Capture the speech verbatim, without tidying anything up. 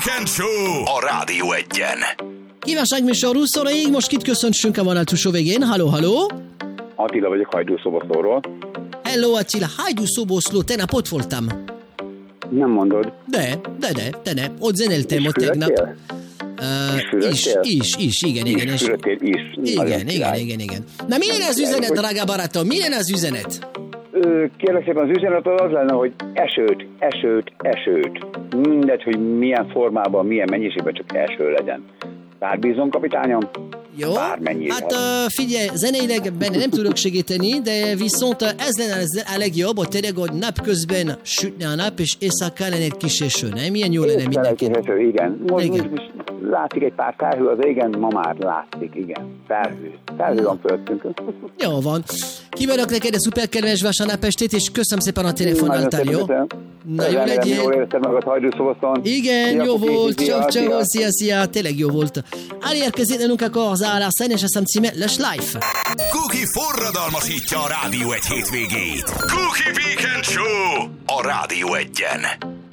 Weekend Show a Rádió Egyen. Kívánság műsor húszóraig, most kit köszöntsünk a vonal túlsó végén. Halló, halló! Attila vagyok Hajdú-Szoboszlóról. Hello Attila, Hajdú-Szoboszló, tegnap ott voltam. Nem mondod. De, de, de, de ne, ott zenéltem És ott tegnap. Uh, is, is, is, igen, igen. És fürödtél is. Igen, igen, igen, igen. Na mi lenne az üzenet, drága barátom? Mi lenne az üzenet? Kérlek szépen, az üzenet az lenne, hogy esőt, esőt, esőt. Mindegy, hogy milyen formában, milyen mennyiségben, csak eső legyen. Bár bízom, kapitányom? Jó, bármennyire. hát uh, figyelj, zeneileg benne nem tudok segíteni, de viszont ez lenne a legjobb, hogy tényleg, hogy napközben sütne a nap, és éjszakán lenne egy kis eső, nem? Ilyen jó lenne mindenkinek. Eső, igen. Most, igen. Most látszik egy pár felhő az égen, ma már látszik, igen. Felhő. Felhő van fölöttünk. Jó van. Kívánok neked egy szuper kedves vasárnapestét, és köszönöm szépen a telefonáltál, jó? Na jó legyél. Jól érezted magad Hajdú-Szoboszlón. Igen, szia, jó volt. Ciao, ciao, szia, szia. Tényleg jó volt. Elérkezett nálunk a Korzálás és a szemcíme Les Life. Cookie forradalmasítja a Rádió Egy hétvégét. Cookie Weekend Show a Rádió Egyen.